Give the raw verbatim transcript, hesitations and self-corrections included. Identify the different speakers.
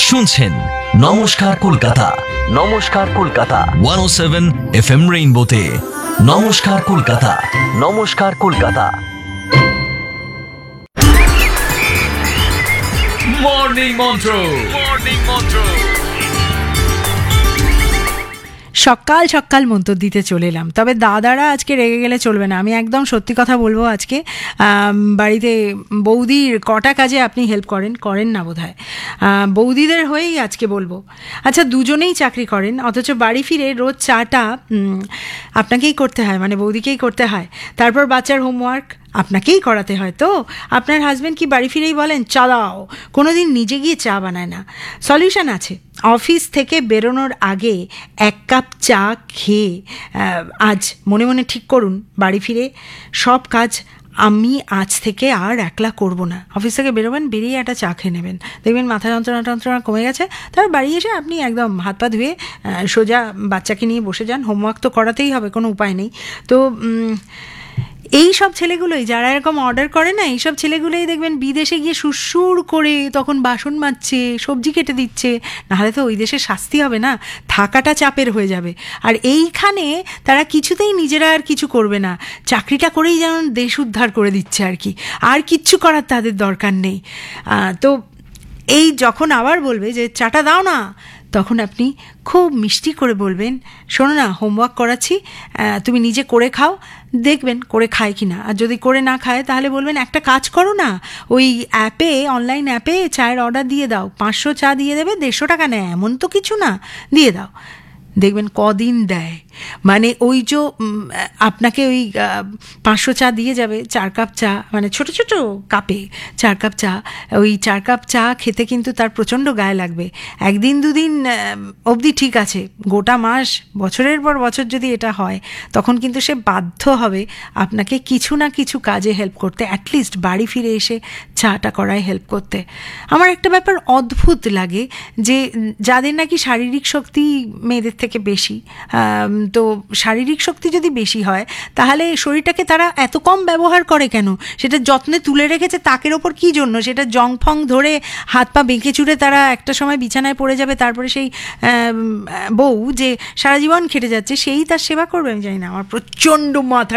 Speaker 1: শুনছেন নমস্কার কলকাতা, নমস্কার কলকাতা একশো সাত এফএম রেইনবোতে। নমস্কার কলকাতা, নমস্কার কলকাতা। মর্নিং মন্ত্র, মর্নিং মন্ত্র।
Speaker 2: সকাল সকাল মন্তর দিতে চলে এলাম, তবে দাদারা আজকে রেগে গেলে চলবে না। আমি একদম সত্যি কথা বলবো। আজকে বাড়িতে বৌদির কটা কাজে আপনি হেল্প করেন করেন না বোধ হয়, বৌদিদের হয়েই আজকে বলবো। আচ্ছা, দুজনেই চাকরি করেন, অথচ বাড়ি ফিরে রোজ চাটা আপনাকেই করতে হয়, মানে বৌদিকেই করতে হয়। তারপর বাচ্চার হোমওয়ার্ক আপনাকেই করাতে হয়। তো আপনার হাজব্যান্ড কি বাড়ি ফিরেই বলেন চা দাও? কোনো দিন নিজে গিয়ে চা বানায় না। সলিউশন আছে। অফিস থেকে বেরোনোর আগে এক কাপ চা খেয়ে আজ মনে মনে ঠিক করুন, বাড়ি ফিরে সব কাজ আমি আজ থেকে আর একলা করব না। অফিস থেকে বেরোবেন, বেরিয়ে একটা চা খেয়ে নেবেন, দেখবেন মাথা যন্ত্রণা টন্ত্রণা কমে গেছে। তারপর বাড়ি এসে আপনি একদম হাত পা ধুয়ে সোজা বাচ্চাকে নিয়ে বসে যান। হোমওয়ার্ক তো করাতেই হবে, কোনো উপায় নেই। তো এই সব ছেলেগুলোই যারা এরকম অর্ডার করে না, এইসব ছেলেগুলোই দেখবেন বিদেশে গিয়ে সুরসুর করে তখন বাসন মাজছে, সবজি কেটে দিচ্ছে। নাহলে তো ওই দেশে শাস্তি হবে না, থাকাটা চাপের হয়ে যাবে। আর এইখানে তারা কিছুতেই নিজেরা আর কিছু করবে না, চাকরিটা করেই যেমন দেশ উদ্ধার করে দিচ্ছে আর কি। আর কিচ্ছু করার তাদের দরকার নেই। তো এই যখন আবার বলবে যে চাটা দাও না, তখন আপনি খুব মিষ্টি করে বলবেন, শোনো না, হোমওয়ার্ক করাচ্ছি, তুমি নিজে করে খাও, দেখবেন করে খায় কি না। আর যদি করে না খায় তাহলে বলবেন একটা কাজ করো না, ওই অ্যাপে, অনলাইন অ্যাপে চায়ের অর্ডার দিয়ে দাও, পাঁচশো চা দিয়ে দেবে, দেড়শো টাকা নেয়, এমন তো কিছু না, দিয়ে দাও। দেখবেন কদিন দেয়। মানে ওই যে আপনাকে ওই পাঁচশো চা দিয়ে যাবে, চার কাপ চা, মানে ছোট ছোট কাপে চার কাপ চা, ওই চার কাপ চা খেতে কিন্তু তার প্রচণ্ড গায়ে লাগবে। একদিন দুদিন অবধি ঠিক আছে, গোটা মাস, বছরের পর বছর যদি এটা হয়, তখন কিন্তু সে বাধ্য হবে আপনাকে কিছু না কিছু কাজে হেল্প করতে, অ্যাটলিস্ট বাড়ি ফিরে এসে চাটা করায় হেল্প করতে। আমার একটা ব্যাপার অদ্ভুত লাগে, যে যাদের নাকি শারীরিক শক্তি মেয়েদের থেকে বেশি, তো শারীরিক শক্তি যদি বেশি হয় তাহলে শরীরটাকে তারা এত কম ব্যবহার করে কেন? সেটা যত্নে তুলে রেখেছে তাকের ওপর কী জন্য? সেটা জং ফং ধরে হাত পা বেঁকে চুড়ে তারা একটা সময় বিছানায় পড়ে যাবে, তারপরে সেই বউ যে সারা জীবন খেটে যাচ্ছে সেই তার সেবা করবে? আমি জানি না, আমার প্রচণ্ড মাথা